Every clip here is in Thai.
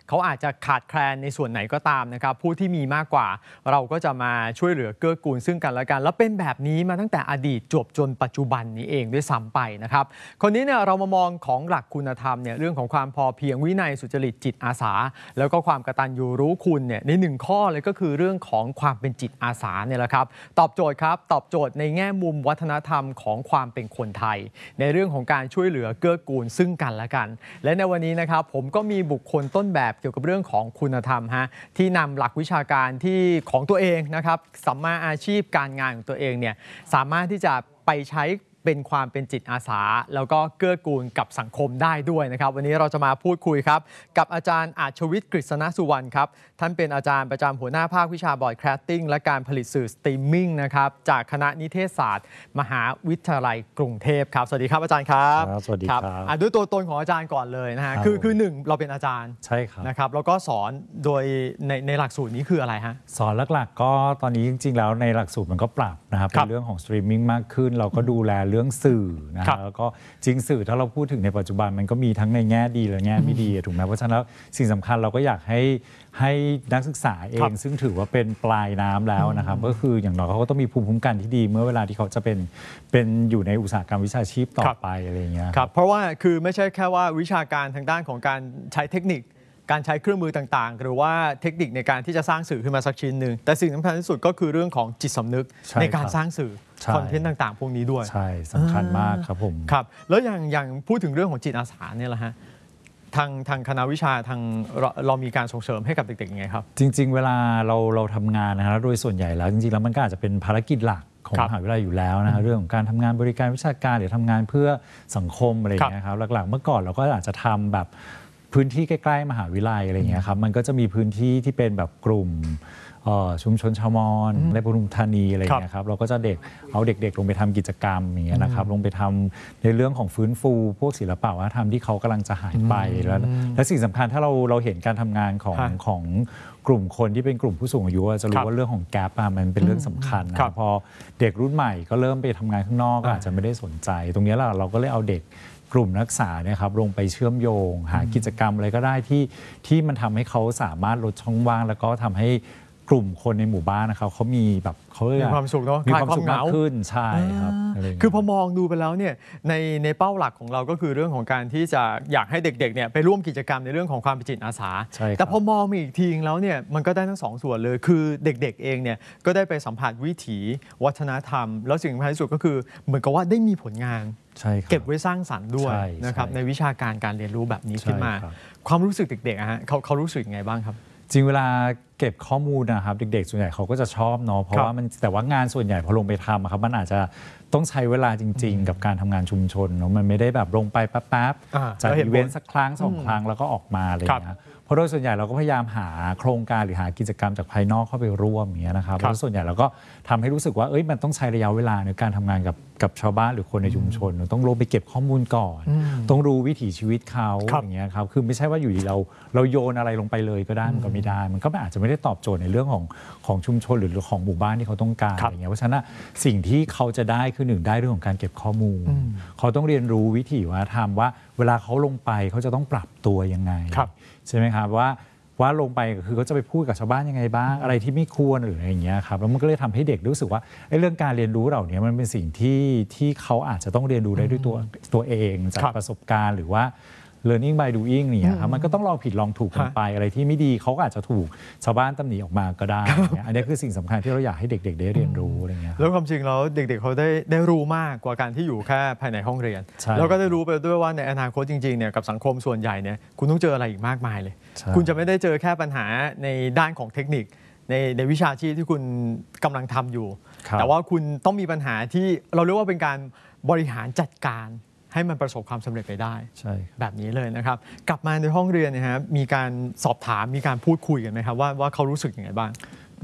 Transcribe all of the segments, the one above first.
เขาอาจจะขาดแคลนในส่วนไหนก็ตามนะครับผู้ที่มีมากกว่าเราก็จะมาช่วยเหลือเกื้อกูลซึ่งกันและกันแล้วเป็นแบบนี้มาตั้งแต่อดีตจวบจนปัจจุบันนี้เองด้วยซ้ำไปนะครับคนนี้เนี่ยเรามามองของหลักคุณธรรมเนี่ยเรื่องของความพอเพียงวินัยสุจริตจิตอาสาแล้วก็ความกตัญญูรู้คุณเนี่ยในหนึ่งข้อเลยก็คือเรื่องของความเป็นจิตอาสาเนี่ยแหละครับตอบโจทย์ครับตอบโจทย์ในแง่มุมวัฒนธรรมของความเป็นคนไทยในเรื่องของการช่วยเหลือเกื้อกูลซึ่งกันและกันและในวันนี้นะครับผมก็มีบุคคลต้นแบบเกี่ยวกับเรื่องของคุณธรรมที่นำหลักวิชาการที่ของตัวเองนะครับสัมมาอาชีพการงานของตัวเองเนี่ยสามารถที่จะไปใช้เป็นความเป็นจิตอาสาแล้วก็เกื้อกูลกับสังคมได้ด้วยนะครับวันนี้เราจะมาพูดคุยครับกับอาจารย์อาชวิทย์กฤษณสุวรรณครับท่านเป็นอาจารย์ประจำหัวหน้าภาควิชาบอร์ดแคสติ้งและการผลิตสื่อสตรีมมิ่งนะครับจากคณะนิเทศศาสตร์มหาวิทยาลัยกรุงเทพครับสวัสดีครับอาจารย์ครับสวัสดีครับด้วยตัวตนของอาจารย์ก่อนเลยนะฮะคือหนึ่งเราเป็นอาจารย์ใช่ครับนะครับแล้วก็สอนโดยในหลักสูตรนี้คืออะไรฮะสอนหลักๆก็ตอนนี้จริงๆแล้วในหลักสูตรมันก็ปรับนะครับเป็นเรื่องของสตรีมมิ่งมากขึ้นเราก็ดูแลเรื่องสื่อนะแล้วก็จริงสื่อถ้าเราพูดถึงในปัจจุบันมันก็มีทั้งในแง่ดีและแง่ไม่ดีถูกไหมเพราะฉะนั้นแล้วสิ่งสำคัญเราก็อยากให้นักศึกษาเองซึ่งถือว่าเป็นปลายน้ำแล้วนะครับก็คืออย่างน้อยเขาก็ต้องมีภูมิคุ้มกันที่ดีเมื่อเวลาที่เขาจะเป็นอยู่ในอุตสาหกรรมวิชาชีพต่อไปอะไรอย่างเงี้ยครับเพราะว่าคือไม่ใช่แค่ว่าวิชาการทางด้านของการใช้เทคนิคการใช้เครื่องมือต่างๆหรือว่าเทคนิคในการที่จะสร้างสื่อขึ้นมาสักชิ้นหนึ่งแต่สิ่งสำคัญที่สุดก็คือเรื่องของจิตสำนึกในการสร้างสื่อคอนเทนต์ต่างๆพวกนี้ด้วยใช่สำคัญมากครับผมครับแล้วอย่างพูดถึงเรื่องของจิตอาสาเนี่ยแหละฮะทางคณะวิชาทางเรามีการส่งเสริมให้กับเด็กๆยังไงครับจริงๆเวลาเราทำงานนะครับโดยส่วนใหญ่แล้วจริงๆแล้วมันก็อาจจะเป็นภารกิจหลักของมหาวิทยาลัยอยู่แล้วนะเรื่องของการทำงานบริการวิชาการหรือทำงานเพื่อสังคมอะไรอย่างเงี้ยครับหลักๆเมื่อก่อนเราก็อาจจะทำแบบพื้นที่ใกล้ๆมหาวิทยาลัยอะไรอย่างเงี้ยครับมันก็จะมีพื้นที่ที่เป็นแบบกลุ่มชุมชนชาวมอญในปทุมธานีอะไรอย่างเงี้ยครับเราก็จะเอาเด็กๆลงไปทำกิจกรรมอย่างเงี้ยนะครับลงไปทำในเรื่องของฟื้นฟูพวกศิลปะวัฒนธรรมที่เขากำลังจะหายไปและสิ่งสำคัญถ้าเราเห็นการทำงานของกลุ่มคนที่เป็นกลุ่มผู้สูงอายุจะรู้ว่าเรื่องของแกปมันเป็นเรื่องสำคัญนะพอเด็กรุ่นใหม่ก็เริ่มไปทำงานข้างนอกก็อาจจะไม่ได้สนใจตรงนี้เราก็เลยเอาเด็กกลุ่มนักศึกษาเนี่ยครับลงไปเชื่อมโยงหากิจกรรมอะไรก็ได้ที่มันทำให้เขาสามารถลดช่องว่างแล้วก็ทำให้กลุ่มคนในหมู่บ้านนะครับเขามีแบบเขามีความสุขเนาะมีความสุขมากขึ้นใช่ครับคือพอมองดูไปแล้วเนี่ยในเป้าหลักของเราก็คือเรื่องของการที่จะอยากให้เด็กๆเนี่ยไปร่วมกิจกรรมในเรื่องของความเป็นจิตอาสาแต่พอมองอีกทีแล้วเนี่ยมันก็ได้ทั้งสองส่วนเลยคือเด็กๆเองเนี่ยก็ได้ไปสัมผัสวิถีวัฒนธรรมแล้วสิ่งสำคัญที่สุดก็คือเหมือนกับว่าได้มีผลงานเก็บไว้สร้างสรรค์ด้วยนะครับในวิชาการเรียนรู้แบบนี้ขึ้นมาความรู้สึกเด็กๆฮะเขารู้สึกยังไงบ้างครับจริงเวลาเก็บข้อมูลนะครับเด็กๆส่วนใหญ่เขาก็จะชอบเนาะเพราะว่าแต่ว่างานส่วนใหญ่พอลงไปทำครับมันอาจจะต้องใช้เวลาจริงๆกับการทำงานชุมชนเนาะมันไม่ได้แบบลงไปแป๊บๆจากอีเวนต์สักครั้ง2 ครั้งแล้วก็ออกมาอะไรอย่างเงี้ยเพราะโดยส่วนใหญ่เราก็พยายามหาโครงการหรือหากิจกรรมจากภายนอกเข้าไปร่วมอย่างเงี้ยนะครับแล้วส่วนใหญ่เราก็ทำให้รู้สึกว่ามันต้องใช้ระยะเวลาในการทำงานกับชาวบ้านหรือคนในชุมชนต้องลงไปเก็บข้อมูลก่อนต้องรู้วิถีชีวิตเขาอย่างเงี้ยครับคือไม่ใช่ว่าอยู่ดีเราโยนอะไรลงไปเลยก็ได้มันก็ไม่ได้มันก็อาจจะไม่ได้ตอบโจทย์ในเรื่องของชุมชนหรือของหมู่บ้านที่เขาต้องการอย่างเงี้ยเพราะฉะนั้นสิ่งที่เขาจะได้คือ1ได้เรื่องของการเก็บข้อมูลเขาต้องเรียนรู้วิถีวัฒนธรรมว่าเวลาเขาลงไปเขาจะต้องปรับตัวยังไงใช่ไหมครับว่าลงไปคือเขาจะไปพูดกับชาวบ้านยังไงบ้างอะไรที่ไม่ควรหรืออะไรอย่างเงี้ยครับแล้วมันก็เลยทำให้เด็กรู้สึกว่าเรื่องการเรียนรู้เหล่านี้มันเป็นสิ่งที่เขาอาจจะต้องเรียนรู้ได้ด้วยตัวเองจากประสบการณ์หรือว่า learning by doing เนี่ยครับมันก็ต้องลองผิดลองถูกกันไปอะไรที่ไม่ดีเขาก็อาจจะถูกชาวบ้านตำหนิออกมาก็ได้อันนี้คือสิ่งสำคัญที่เราอยากให้เด็กๆได้เรียนรู้อะไรเงี้ยแล้วความจริงแล้วเด็กๆเขาได้รู้มากกว่าการที่อยู่แค่ภายในห้องเรียนแล้วก็ได้รู้ไปด้วยว่าในอนาคตจริงๆเนี่ยกับสังคมส่วนใหญ่เนี่ยคุณต้องเจออะไรอีกมากมายเลยคุณจะไม่ได้เจอแค่ปัญหาในด้านของเทคนิคในวิชาชีพที่คุณกำลังทำอยู่แต่ว่าคุณต้องมีปัญหาที่เราเรียกว่าเป็นการบริหารจัดการให้มันประสบความสำเร็จไปได้แบบนี้เลยนะครับกลับมาในห้องเรียนนะฮะมีการสอบถามมีการพูดคุยกันไหมครับว่าเขารู้สึกยังไงบ้าง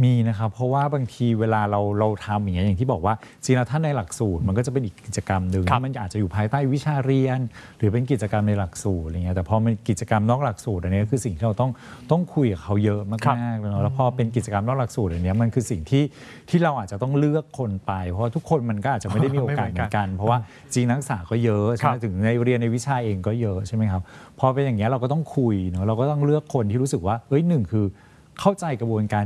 มีนะครับเพราะว่าบางทีเวลาเราทำอย่างเงี้ยอย่างที่บอกว่าจริงแล้วถ้าในหลักสูตรมันก็จะเป็นอีกกิจกรรมหนึ่งที่มันอาจจะอยู่ภายใต้วิชาเรียน หรือเป็นกิจกรรมในหลักสูตรอะไรเงี้ยแต่พอมันกิจกรรมนอกหลักสูตรอันนี้คือสิ่งที่เราต้องคุยกับเขาเยอะมากๆเลยเนาะแล้วพอเป็นกิจกรรมนอกหลักสูตรอันนี้มันคือสิ่งที่เราอาจจะต้องเลือกคนไปเพราะว่าทุกคนมันก็อาจจะไม่ได้มีโอกาสเหมือนกันเพราะว่าจริงนักศึกษาก็เยอะใช่ไหมถึงในเรียนในวิชาเองก็เยอะใช่ไหมครับพอเป็นอย่างเงี้ยเราก็ต้องคุยเนาะเราก็ต้องเลือกคนที่รู้สึกว่าหนึ่งคือเข้าใจกระบวนการ